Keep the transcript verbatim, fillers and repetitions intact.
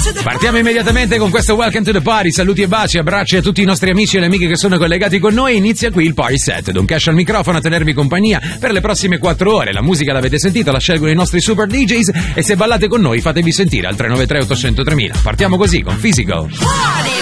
Partiamo immediatamente con questo Welcome to the Party. Saluti e baci, abbracci a tutti i nostri amici e le amiche che sono collegati con noi. Inizia qui il Party Set. Don Cash al microfono a tenervi compagnia per le prossime quattro ore. La musica l'avete sentita, la scelgono i nostri super D Js e se ballate con noi fatevi sentire al tre nove tre otto zero zero tre mila. Partiamo così con Physical.